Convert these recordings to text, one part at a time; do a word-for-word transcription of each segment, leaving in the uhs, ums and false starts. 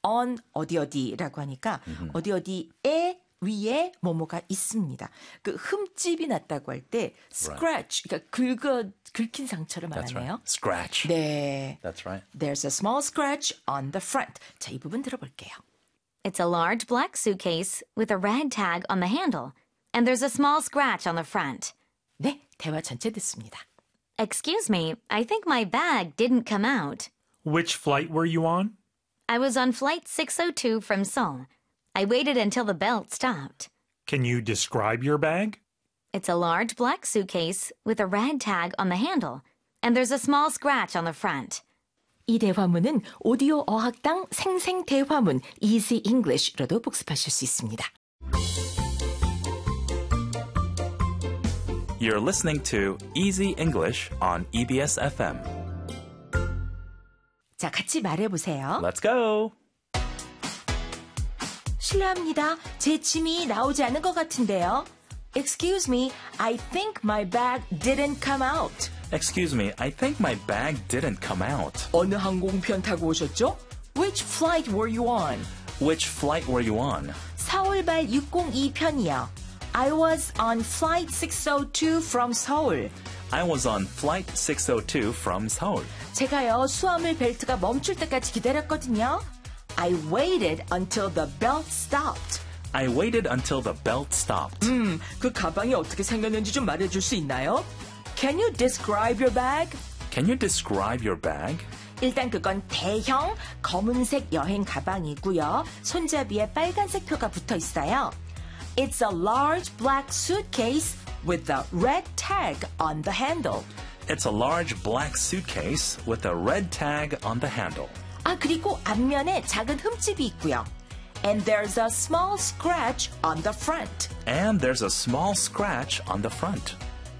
on 어디 어디라고 하니까 mm-hmm. 어디 어디에 위에 뭐뭐가 있습니다. 그 흠집이 났다고 할 때 scratch, right. 그러니까 긁어 긁힌 상처를 말하네요. That's right. Scratch. 네. That's right. There's a small scratch on the front. 자, 이 부분 들어볼게요. It's a large black suitcase with a red tag on the handle, and there's a small scratch on the front. 네, 대화 전체 듣습니다. Excuse me, I think my bag didn't come out. Which flight were you on? I was on flight six oh two from Seoul. I waited until the belt stopped. Can you describe your bag? It's a large black suitcase with a red tag on the handle, and there's a small scratch on the front. 이 대화문은 오디오 어학당 생생 대화문 Easy English로도 복습하실 수 있습니다. You're listening to Easy English on 이비에스 에프엠. 자, 같이 말해보세요. Let's go! 실례합니다. 제 짐이 나오지 않은 것 같은데요. Excuse me, I think my bag didn't come out. Excuse me, I think my bag didn't come out. 어느 항공편 타고 오셨죠? Which flight were you on? Which flight were you on? 서울발 육공이 편이요. I was on flight six oh two from Seoul. I was on flight six oh two from Seoul. 제가요, 수화물 벨트가 멈출 때까지 기다렸거든요. I waited until the belt stopped. I waited until the belt stopped. 음, 그 가방이 어떻게 생겼는지 좀 말해줄 수 있나요? Can you describe your bag? Can you describe your bag? 일단 그건 대형 검은색 여행 가방이고요. 손잡이에 빨간색 표가 붙어 있어요. It's a large black suitcase with a red tag on the handle. It's a large black suitcase with a red tag on the handle. 아, 그리고 앞면에 작은 흠집이 있고요. And there's a small scratch on the front. And there's a small scratch on the front.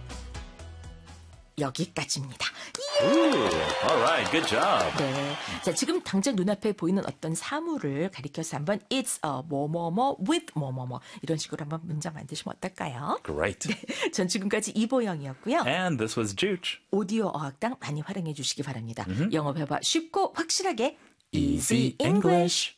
여기까지입니다. Ooh, all right, good job. 네, 자 지금 당장 눈앞에 보이는 어떤 사물을 가리켜서 한번 It's a 뭐뭐뭐 with 뭐뭐뭐 이런 식으로 한번 문장 만드시면 어떨까요? Great. 네, 전 지금까지 이보영이었고요. And this was Juch. 오디오 어학당 많이 활용해 주시기 바랍니다. Mm-hmm. 영어 회화 쉽고 확실하게 Easy English.